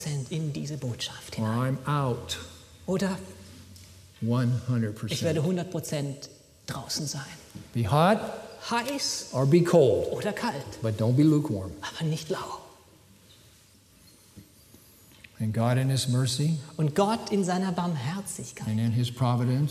in diese Botschaft or hinein. I'm out Oder ich 100%. werde 100% draußen sein. Be hot Heiß or be cold, oder kalt, but don't be lukewarm. aber nicht lau. And God in His mercy Und Gott in seiner Barmherzigkeit and in His providence